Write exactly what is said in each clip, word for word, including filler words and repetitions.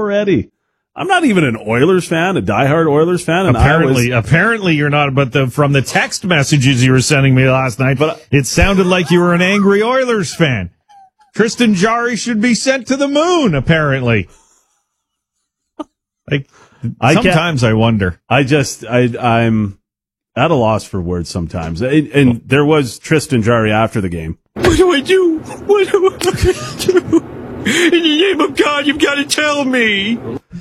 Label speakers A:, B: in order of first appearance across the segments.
A: already. I'm not even an Oilers fan, a diehard Oilers fan. And
B: apparently,
A: I was,
B: apparently you're not. But the, from the text messages you were sending me last night,
A: but
B: it sounded like you were an angry Oilers fan. Tristan Jarry should be sent to the moon, apparently. Like,
A: I
B: sometimes I wonder.
A: I just, I, I'm at a loss for words sometimes. And, and there was Tristan Jarry after the game.
C: What do I do? What do I do? In the name of God, you've got to tell me.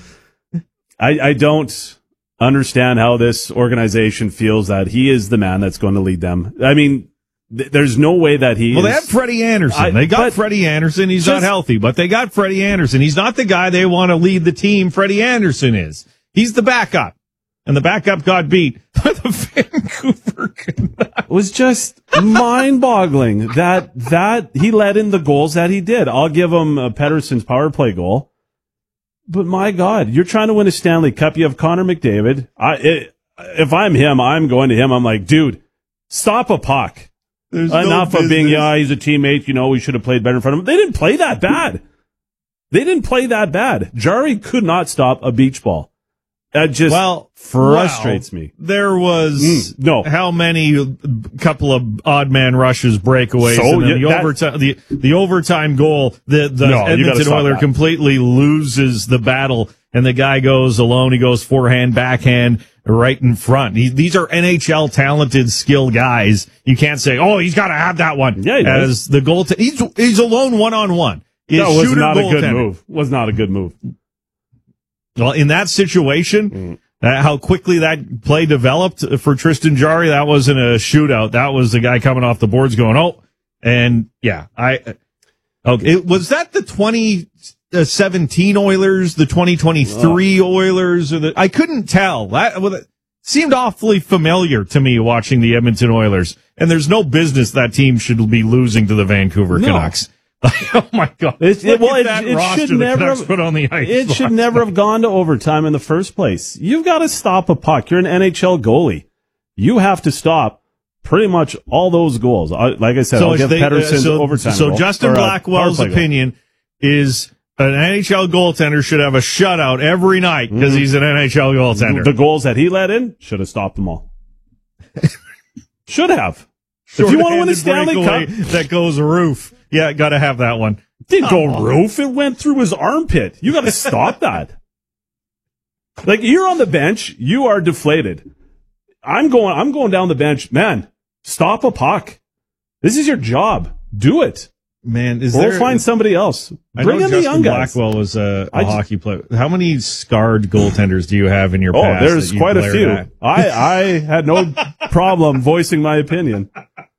A: I, I don't understand how this organization feels that he is the man that's going to lead them. I mean, th- there's no way that he
B: Well,
A: is,
B: they have Freddie Anderson.
A: I,
B: they got Freddie Anderson. He's
A: just,
B: not healthy, but they got Freddie Anderson. He's not the guy they want to lead the team. Freddie Anderson is. He's the backup. And the backup got beat by the Vancouver Canucks.
A: It was just mind-boggling that that he let in the goals that he did. I'll give him uh, Pettersson's power play goal. But my God, you're trying to win a Stanley Cup. You have Connor McDavid. I, it, if I'm him, I'm going to him. I'm like, dude, stop a puck.
B: There's
A: Enough
B: no
A: of being,
B: business.
A: yeah, he's a teammate. You know, we should have played better in front of him. They didn't play that bad. They didn't play that bad. Jarry could not stop a beach ball. That just
B: well,
A: frustrates
B: well,
A: me.
B: There was
A: mm, no
B: how many couple of odd man rushes, breakaways,
A: so,
B: and then
A: yeah,
B: the
A: that,
B: overtime the the overtime goal. The the
A: no,
B: Edmonton Oilers
A: that.
B: completely loses the battle, and the guy goes alone. He goes forehand, backhand, right in front. He, these are N H L talented, skilled guys. You can't say, "Oh, he's got to have that one."
A: Yeah, he
B: as
A: does.
B: the goal. T- he's he's alone one on one.
A: That was not a good move. Was not a good move.
B: Well, in that situation, mm. uh, how quickly that play developed for Tristan Jarry, that wasn't a shootout. That was the guy coming off the boards going, oh, and yeah, I, okay. It, was that the twenty seventeen Oilers, the twenty twenty-three oh. Oilers, or the, I couldn't tell. That well, it seemed awfully familiar to me watching the Edmonton Oilers, and there's no business that team should be losing to the Vancouver
A: no.
B: Canucks. Oh my God!
A: It, it, well, it, it should never have
B: put on the ice.
A: It should never have gone to overtime in the first place. You've got to stop a puck. You're an N H L goalie. You have to stop pretty much all those goals. I, like I said,
B: so
A: I'll give
B: they,
A: Pettersson's
B: uh, so,
A: overtime.
B: So
A: goal,
B: Justin Blackwell's opinion is an N H L goaltender should have a shutout every night because mm-hmm. he's an N H L goaltender.
A: The goals that he let in should have stopped them all. Should have.
B: If
A: you want to win a Stanley Cup,
B: that goes roof. Yeah, got to have that one.
A: Didn't go oh. roof. It went through his armpit. You got to stop that. Like, you're on the bench. You are deflated. I'm going, I'm going down the bench. Man, stop a puck. This is your job. Do it.
B: Man, is
A: or
B: there...
A: find somebody else. Bring in
B: Justin
A: the young guys.
B: Blackwell was a, a hockey player. How many scarred goaltenders do you have in your
A: oh,
B: past?
A: Oh, there's quite a few. At? I, I had no problem voicing my opinion.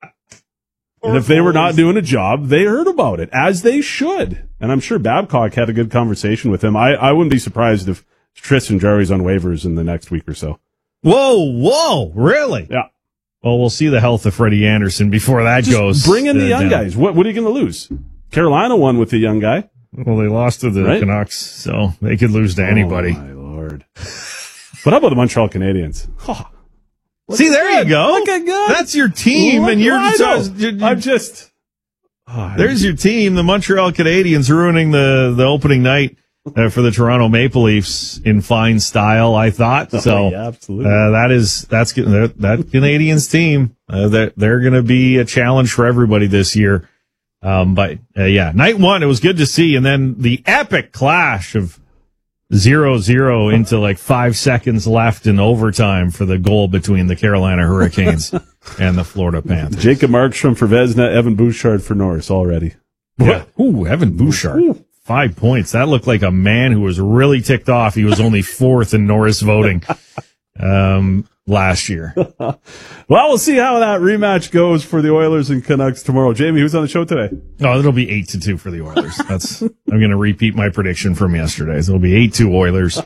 A: And if they were not doing a job, they heard about it, as they should. And I'm sure Babcock had a good conversation with him. I, I wouldn't be surprised if Tristan Jarry's on waivers in the next week or so.
B: Whoa, whoa, really?
A: Yeah.
B: Well, we'll see the health of Freddie Anderson before that
A: Just
B: goes.
A: Bring in the
B: uh,
A: young
B: down.
A: guys. What, what are you going to lose? Carolina won with the young guy.
B: Well, they lost to the right? Canucks, so they could lose to anybody.
A: Oh, my Lord. But how about the Montreal Canadiens? Oh.
B: Look See, there good. you go.
A: Look at good.
B: That's your team,
A: Look,
B: and you're,
A: I
B: just, you're, you're
A: I'm just.
B: Oh, there's your team, the Montreal Canadiens, ruining the the opening night uh, for the Toronto Maple Leafs in fine style. I thought
A: oh,
B: so.
A: Yeah, absolutely.
B: Uh, that is that's that Canadiens team. Uh, they're they're going to be a challenge for everybody this year. Um, but uh, yeah, night one it was good to see, and then the epic clash of. Zero zero into like five seconds left in overtime for the goal between the Carolina Hurricanes and the Florida Panthers.
A: Jacob Markstrom for Vezina, Evan Bouchard for Norris already.
B: Yeah. Ooh, Evan Bouchard. Ooh. Five points. That looked like a man who was really ticked off. He was only fourth in Norris voting um, last year.
A: Well, we'll see how that rematch goes for the Oilers and Canucks tomorrow. Jamie, who's on the show today?
B: Oh, it'll be eight to two for the Oilers. That's I'm going to repeat my prediction from yesterday. It'll be eight two Oilers.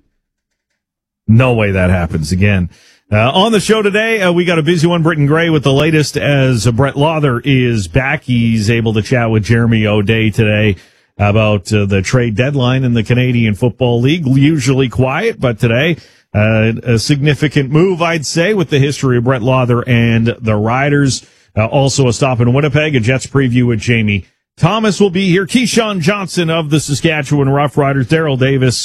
B: No way that happens again. Uh, on the show today, uh, we got a busy one. Britton Gray with the latest as uh, Brett Lawther is back. He's able to chat with Jeremy O'Day today about uh, the trade deadline in the Canadian Football League. Usually quiet, but today uh, a significant move, I'd say, with the history of Brett Lawther and the Riders. Uh, also a stop in Winnipeg, a Jets preview with Jamie Thomas will be here. Keyshawn Johnson of the Saskatchewan Roughriders, Daryl Davis